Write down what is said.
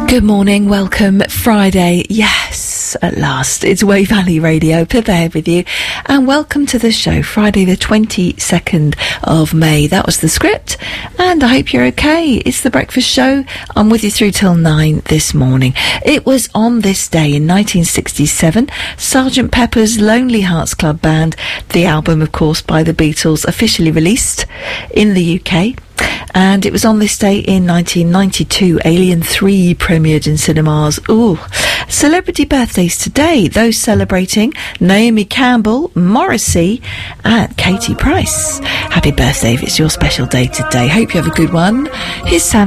Good morning, welcome, Friday, yes, at last, it's Wey Valley Radio, Pippa here with you, and welcome to the show, Friday the 22nd of May, that was the script, and I hope you're okay, it's the breakfast show, I'm with you through till 9 this morning. It was on this day in 1967, Sgt. Pepper's Lonely Hearts Club Band, the album of course by the Beatles, officially released in the UK. And it was on this day in 1992, Alien 3 premiered in cinemas. Ooh, celebrity birthdays today. Those celebrating Naomi Campbell, Morrissey, and Katie Price. Happy birthday if it's your special day today. Hope you have a good one. Here's Sam